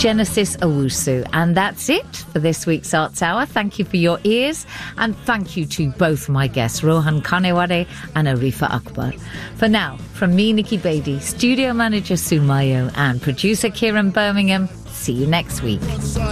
Genesis Owusu. And that's it for this week's Arts Hour. Thank you for your ears, and thank you to both my guests, Rohan Kaneware and Arifa Akbar. For now, from me, Nikki Beatty, studio manager Sumayo, and producer Kieran Birmingham, see you next week.